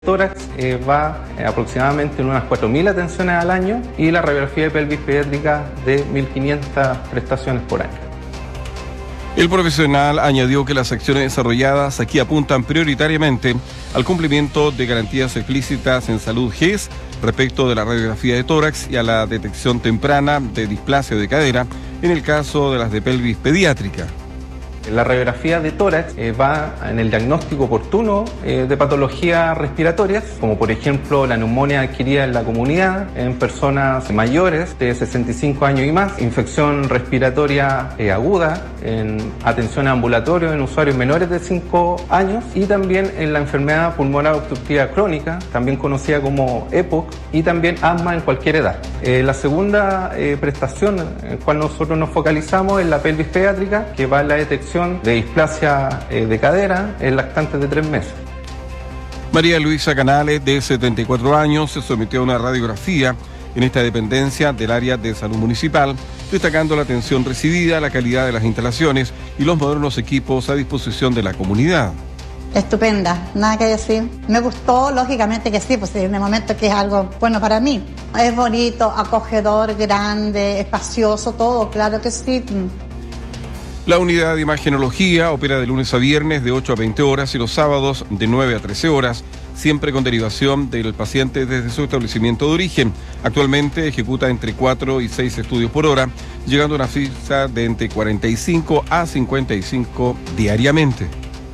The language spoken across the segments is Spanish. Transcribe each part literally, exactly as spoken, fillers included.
Tórax eh, va eh, aproximadamente en unas cuatro mil atenciones al año y la radiografía de pelvis pediátrica de mil quinientas prestaciones por año. El profesional añadió que las acciones desarrolladas aquí apuntan prioritariamente al cumplimiento de garantías explícitas en salud G E S respecto de la radiografía de tórax y a la detección temprana de displasia de cadera en el caso de las de pelvis pediátrica. La radiografía de tórax eh, va en el diagnóstico oportuno eh, de patologías respiratorias, como por ejemplo la neumonía adquirida en la comunidad, en personas mayores de sesenta y cinco años y más, infección respiratoria eh, aguda, en atención ambulatoria en usuarios menores de cinco años y también en la enfermedad pulmonar obstructiva crónica, también conocida como E P O C, y también asma en cualquier edad. Eh, la segunda eh, prestación en la cual nosotros nos focalizamos es la pelvis pediátrica, que va en la detección de displasia eh, de cadera en lactantes de tres meses. María Luisa Canales, de setenta y cuatro años, se sometió a una radiografía en esta dependencia del área de salud municipal, destacando la atención recibida, la calidad de las instalaciones y los modernos equipos a disposición de la comunidad. Estupenda, nada que decir. Me gustó, lógicamente que sí, pues en el momento que es algo bueno para mí. Es bonito, acogedor, grande, espacioso, todo, claro que sí. La unidad de imagenología opera de lunes a viernes de ocho a veinte horas y los sábados de nueve a trece horas, siempre con derivación del paciente desde su establecimiento de origen. Actualmente ejecuta entre cuatro y seis estudios por hora, llegando a una ficha de entre cuarenta y cinco a cincuenta y cinco diariamente.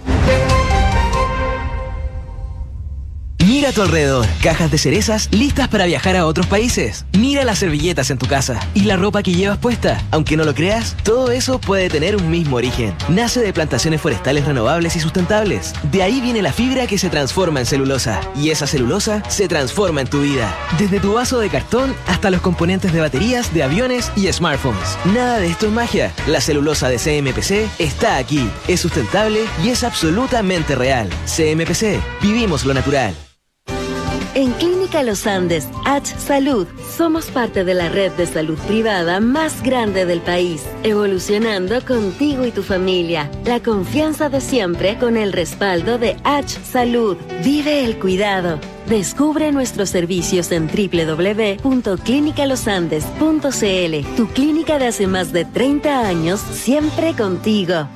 Mira a tu alrededor, cajas de cerezas listas para viajar a otros países. Mira las servilletas en tu casa y la ropa que llevas puesta. Aunque no lo creas, todo eso puede tener un mismo origen. Nace de plantaciones forestales renovables y sustentables. De ahí viene la fibra que se transforma en celulosa. Y esa celulosa se transforma en tu vida. Desde tu vaso de cartón hasta los componentes de baterías, de aviones y smartphones. Nada de esto es magia. La celulosa de C M P C está aquí. Es sustentable y es absolutamente real. C M P C. Vivimos lo natural. En Clínica Los Andes, H Salud, somos parte de la red de salud privada más grande del país, evolucionando contigo y tu familia. La confianza de siempre con el respaldo de H Salud. Vive el cuidado. Descubre nuestros servicios en doble u doble u doble u punto clínica los andes punto c l. Tu clínica de hace más de treinta años, siempre contigo.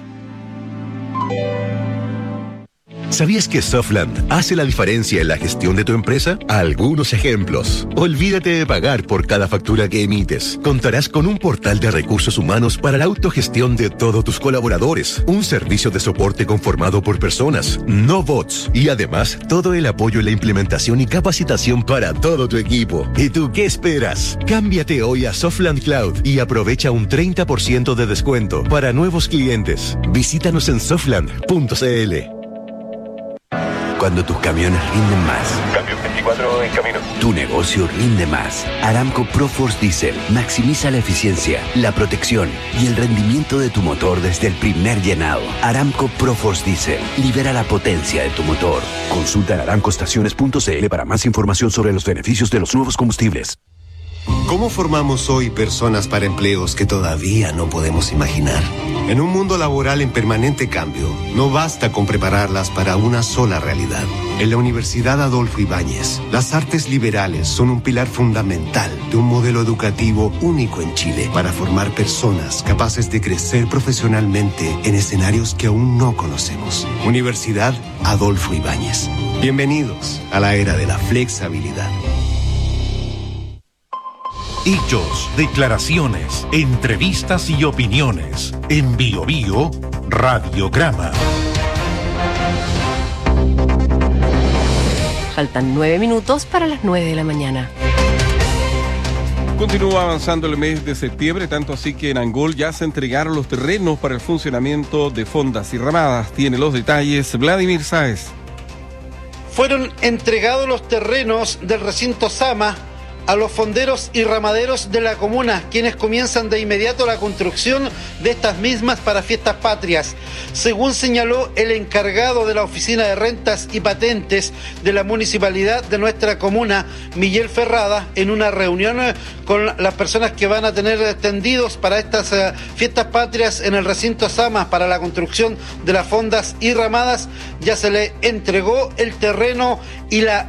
¿Sabías que Softland hace la diferencia en la gestión de tu empresa? Algunos ejemplos. Olvídate de pagar por cada factura que emites. Contarás con un portal de recursos humanos para la autogestión de todos tus colaboradores. Un servicio de soporte conformado por personas, no bots. Y además, todo el apoyo en la implementación y capacitación para todo tu equipo. ¿Y tú qué esperas? Cámbiate hoy a Softland Cloud y aprovecha un treinta por ciento de descuento para nuevos clientes. Visítanos en softland punto c l. Cuando tus camiones rinden más. Cambio veinticuatro en camino. Tu negocio rinde más. Aramco ProForce Diesel maximiza la eficiencia, la protección y el rendimiento de tu motor desde el primer llenado. Aramco ProForce Diesel libera la potencia de tu motor. Consulta en aramco estaciones punto c l para más información sobre los beneficios de los nuevos combustibles. ¿Cómo formamos hoy personas para empleos que todavía no podemos imaginar? En un mundo laboral en permanente cambio, no basta con prepararlas para una sola realidad. En la Universidad Adolfo Ibáñez, las artes liberales son un pilar fundamental de un modelo educativo único en Chile para formar personas capaces de crecer profesionalmente en escenarios que aún no conocemos. Universidad Adolfo Ibáñez. Bienvenidos a la era de la flexibilidad. Hechos, declaraciones, entrevistas y opiniones. En Bio Bio, Radiograma. Faltan nueve minutos para las nueve de la mañana. Continúa avanzando el mes de septiembre, tanto así que en Angol ya se entregaron los terrenos para el funcionamiento de fondas y ramadas. Tiene los detalles Vladimir Sáez. Fueron entregados los terrenos del recinto Sama a los fonderos y ramaderos de la comuna, quienes comienzan de inmediato la construcción de estas mismas para fiestas patrias. Según señaló el encargado de la Oficina de Rentas y Patentes de la Municipalidad de nuestra comuna, Miguel Ferrada, en una reunión con las personas que van a tener tendidos para estas uh, fiestas patrias en el recinto Sama para la construcción de las fondas y ramadas, ya se le entregó el terreno y la